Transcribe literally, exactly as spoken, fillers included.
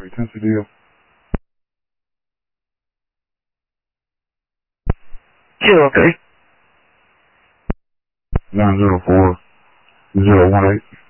Tennessee deal. Yeah, okay. nine zero four zero one eight.